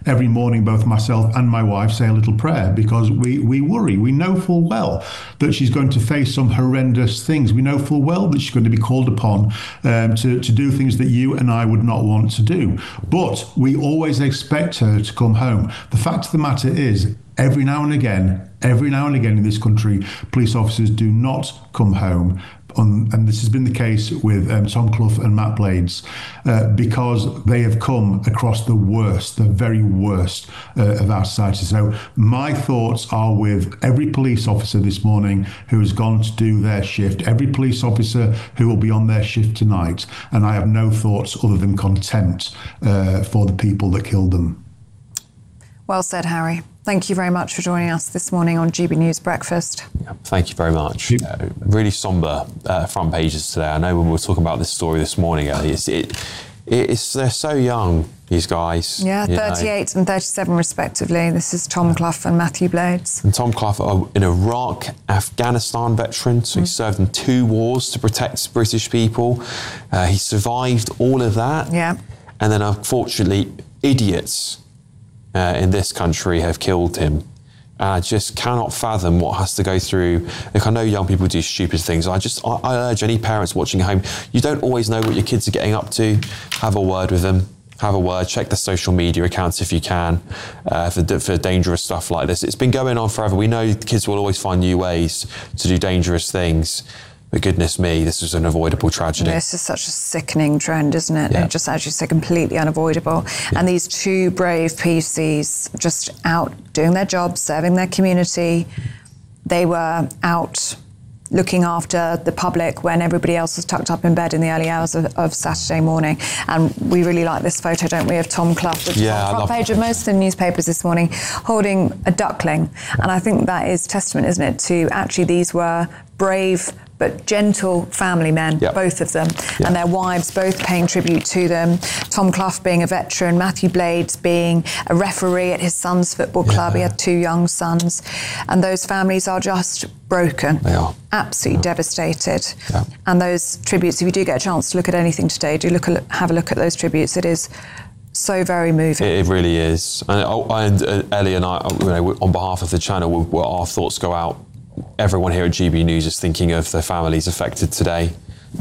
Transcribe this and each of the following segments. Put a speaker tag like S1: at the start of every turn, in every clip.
S1: every morning, both myself and my wife say a little prayer, because we worry. We know full well that she's going to face some horrendous things. We know full well that she's going to be called upon to do things that you and I would not want to do. But we always expect her to come home. The fact of the matter is, every now and again in this country, police officers do not come home. And this has been the case with Tom Clough and Matt Blades, because they have come across the very worst of our society. So my thoughts are with every police officer this morning who has gone to do their shift, every police officer who will be on their shift tonight. And I have no thoughts other than contempt for the people that killed them.
S2: Well said, Harry. Thank you very much for joining us this morning on GB News Breakfast.
S3: Yeah, thank you very much. Really sombre front pages today. I know when we were talking about this story this morning, Ellie, they're so young, these guys.
S2: Yeah, 38 and 37 respectively. This is Tom Clough and Matthew Blades.
S3: And Tom Clough, an Iraq, Afghanistan veteran, so he served in 2 wars to protect British people. He survived all of that.
S2: Yeah.
S3: And then unfortunately, idiots in this country have killed him. I just cannot fathom what has to go through. Look, I know young people do stupid things. I urge any parents watching at home, you don't always know what your kids are getting up to. Have a word with them. Have a word. Check the social media accounts if you can for dangerous stuff like this. It's been going on forever. We know kids will always find new ways to do dangerous things. But goodness me, this was an avoidable tragedy.
S2: This is such a sickening trend, isn't it?
S3: Yeah.
S2: Just, as you say, completely unavoidable. Yeah. And these 2 brave PCs just out doing their job, serving their community. They were out looking after the public when everybody else was tucked up in bed in the early hours of Saturday morning. And we really like this photo, don't we, of Tom Clough, which is on the front page of most of the newspapers this morning, holding a duckling. And I think that is testament, isn't it, to actually these were brave but gentle family men, both of them, and their wives both paying tribute to them. Tom Clough being a veteran, Matthew Blades being a referee at his son's football club. He had 2 young sons, and those families are just broken.
S3: They are.
S2: Absolutely devastated. Yeah. And those tributes, if you do get a chance to look at anything today, have a look at those tributes. It is so very moving.
S3: It really is. And Ellie and I, on behalf of the channel, our thoughts go out. Everyone here at GB News is thinking of the families affected today,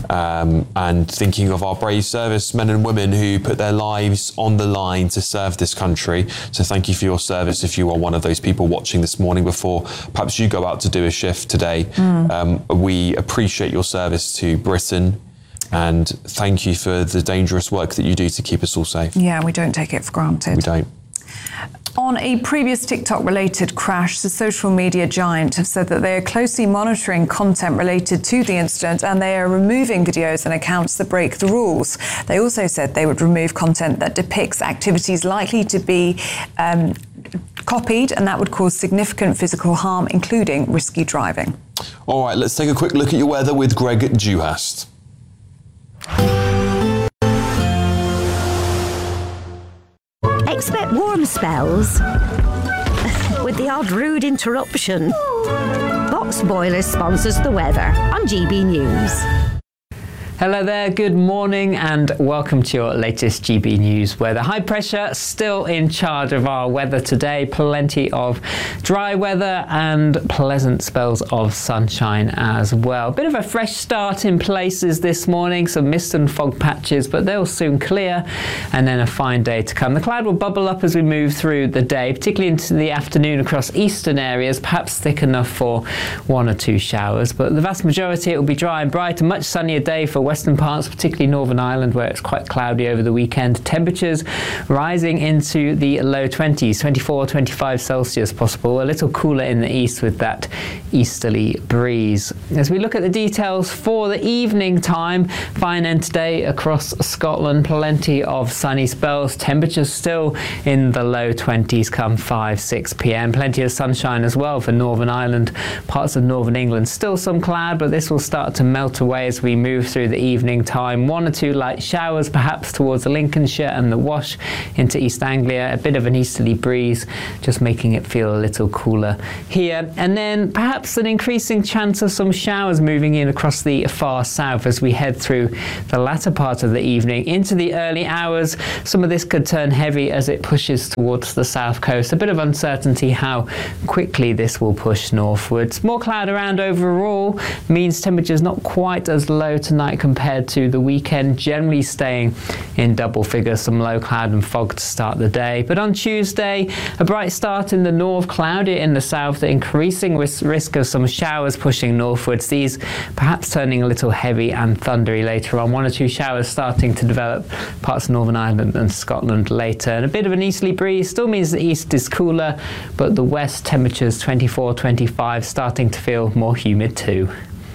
S3: and thinking of our brave servicemen and women who put their lives on the line to serve this country. So thank you for your service if you are one of those people watching this morning before perhaps you go out to do a shift today. We appreciate your service to Britain, and thank you for the dangerous work that you do to keep us all safe.
S2: Yeah, we don't take it for granted.
S3: We don't.
S2: On a previous TikTok-related crash, the social media giant have said that they are closely monitoring content related to the incident, and they are removing videos and accounts that break the rules. They also said they would remove content that depicts activities likely to be copied, and that would cause significant physical harm, including risky driving.
S3: All right, let's take a quick look at your weather with Greg Dewhurst.
S4: Expect warm spells with the odd rude interruption. Box Boilers sponsors the weather on GB News.
S5: Hello there, good morning and welcome to your latest GB News weather. High pressure still in charge of our weather today. Plenty of dry weather and pleasant spells of sunshine as well. Bit of a fresh start in places this morning, some mist and fog patches, but they'll soon clear, and then a fine day to come. The cloud will bubble up as we move through the day, particularly into the afternoon across eastern areas, perhaps thick enough for 1 or 2 showers, but the vast majority it will be dry and bright. A much sunnier day for western parts, particularly Northern Ireland, where it's quite cloudy over the weekend. Temperatures rising into the low 20s, 24, 25 Celsius possible. A little cooler in the east with that easterly breeze. As we look at the details for the evening time, fine end today across Scotland. Plenty of sunny spells. Temperatures still in the low 20s come 5, 6 p.m. Plenty of sunshine as well for Northern Ireland. Parts of Northern England, still some cloud, but this will start to melt away as we move through the the evening time. 1 or 2 light showers perhaps towards Lincolnshire and the Wash into East Anglia. A bit of an easterly breeze, just making it feel a little cooler here. And then perhaps an increasing chance of some showers moving in across the far south as we head through the latter part of the evening into the early hours. Some of this could turn heavy as it pushes towards the south coast. A bit of uncertainty how quickly this will push northwards. More cloud around overall means temperatures not quite as low tonight compared to the weekend, generally staying in double figures. Some low cloud and fog to start the day. But on Tuesday, a bright start in the north, cloudy in the south, the increasing risk of some showers pushing northwards. These perhaps turning a little heavy and thundery later on. 1 or 2 showers starting to develop parts of Northern Ireland and Scotland later. And a bit of an easterly breeze still means the east is cooler, but the west temperatures 24, 25, starting to feel more humid too.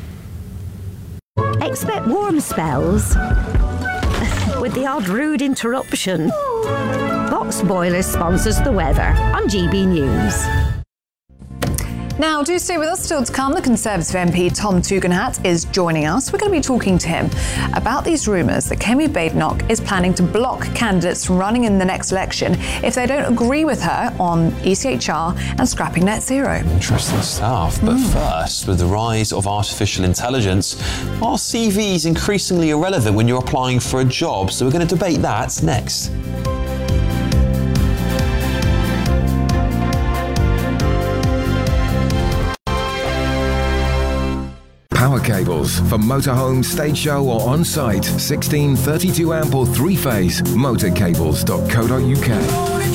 S4: Expect warm spells with the odd rude interruption. Box Boilers sponsors the weather on GB News.
S2: Now, do stay with us. Still to come, the Conservative MP Tom Tugendhat is joining us. We're going to be talking to him about these rumours that Kemi Badenoch is planning to block candidates from running in the next election if they don't agree with her on ECHR and scrapping net zero.
S3: Interesting stuff. But first, with the rise of artificial intelligence, are CVs increasingly irrelevant when you're applying for a job? So we're going to debate that next.
S6: Power cables for motorhome, stage show or on-site. 16, 32 amp or 3-phase. Motorcables.co.uk.